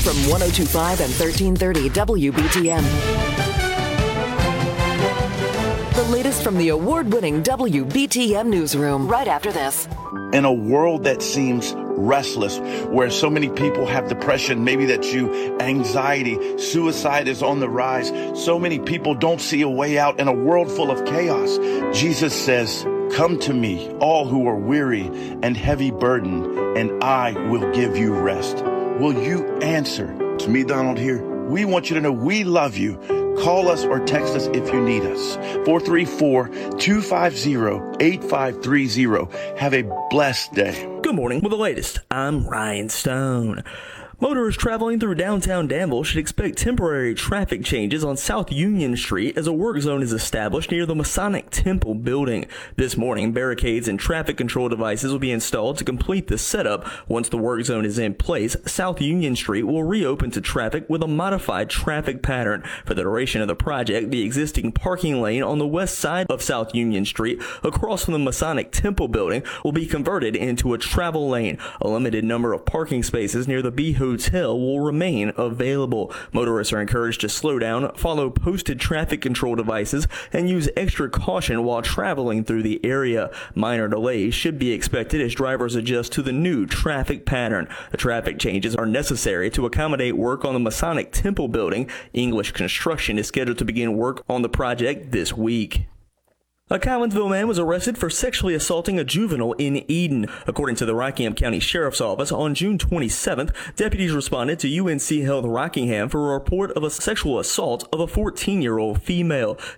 from 102.5 and 1330 WBTM. The latest from the award-winning WBTM newsroom right after this. In a world that seems restless, where so many people have depression, maybe that's you, anxiety, suicide is on the rise. So many people don't see a way out in a world full of chaos. Jesus says, "Come to me, all who are weary and heavy burdened, and I will give you rest." Will you answer? To me, Donald, here, we want you to know we love you. Call us or text us if you need us. 434-250-8530. Have a blessed day. Good morning. With the latest, I'm Ryan Stone. Motorists traveling through downtown Danville should expect temporary traffic changes on South Union Street as a work zone is established near the Masonic Temple building. This morning, barricades and traffic control devices will be installed to complete the setup. Once the work zone is in place, South Union Street will reopen to traffic with a modified traffic pattern. For the duration of the project, the existing parking lane on the west side of South Union Street, across from the Masonic Temple building, will be converted into a travel lane. A limited number of parking spaces near the B Hotel will remain available. Motorists are encouraged to slow down, follow posted traffic control devices, and use extra caution while traveling through the area. Minor delays should be expected as drivers adjust to the new traffic pattern. The traffic changes are necessary to accommodate work on the Masonic Temple building. English Construction is scheduled to begin work on the project this week. A Collinsville man was arrested for sexually assaulting a juvenile in Eden. According to the Rockingham County Sheriff's Office, on June 27th, deputies responded to UNC Health Rockingham for a report of a sexual assault of a 14-year-old female.